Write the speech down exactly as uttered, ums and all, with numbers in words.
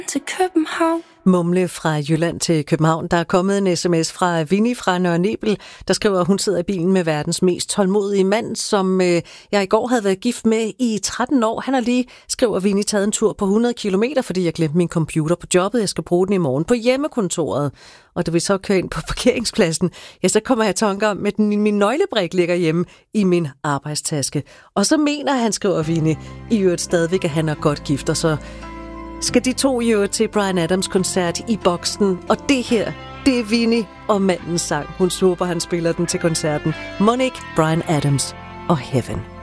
til København. Mumle fra Jylland til København. Der er kommet en sms fra Vinnie fra Nørre Nebel, der skriver, at hun sidder i bilen med verdens mest tålmodige mand, som øh, jeg i går havde været gift med i tretten år. Han har lige, skriver Vinnie, taget en tur på hundrede kilometer, fordi jeg glemte min computer på jobbet. Jeg skal bruge den i morgen på hjemmekontoret. Og da vi så kører ind på parkeringspladsen, ja, så kommer jeg i tanke om, at min, min nøglebrik ligger hjemme i min arbejdstaske. Og så mener han, skriver Vinnie, i øvrigt stadigvæk, at han er godt gift, og så skal de to i øvrigt til Bryan Adams koncert i Boksen. Og det her, det er Vinnie og mandens sang. Hun håber, han spiller den til koncerten. Monique, Bryan Adams og Heaven.